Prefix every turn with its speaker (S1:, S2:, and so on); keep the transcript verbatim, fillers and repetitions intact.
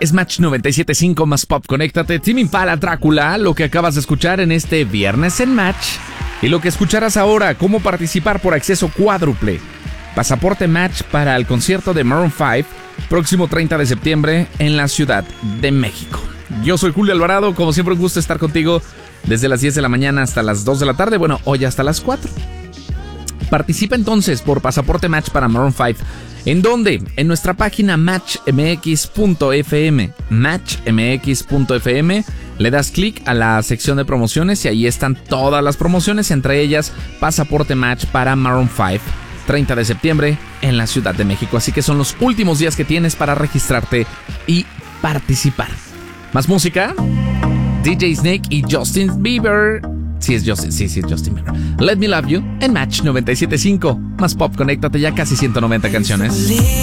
S1: Es Match noventa y siete punto cinco más Pop. Conéctate. Tame Impala, Drácula, lo que acabas de escuchar en este viernes en Match. Y lo que escucharás ahora, cómo participar por acceso cuádruple. Pasaporte Match para el concierto de Maroon cinco, próximo treinta de septiembre en la Ciudad de México. Yo soy Julio Alvarado, como siempre un gusto estar contigo desde las diez de la mañana hasta las dos de la tarde, bueno, hoy hasta las cuatro. Participa entonces por Pasaporte Match para Maroon cinco. ¿En dónde? En nuestra página match m x punto f m. match m x punto f m. Le das clic a la sección de promociones y ahí están todas las promociones, entre ellas Pasaporte Match para Maroon cinco, treinta de septiembre en la Ciudad de México. Así que son los últimos días que tienes para registrarte y participar. ¿Más música? D J Snake y Justin Bieber. Sí, es Justin, sí, sí, es Justin Bieber. Let Me Love You en Match noventa y siete punto cinco. Más Pop, conéctate, ya casi ciento noventa canciones.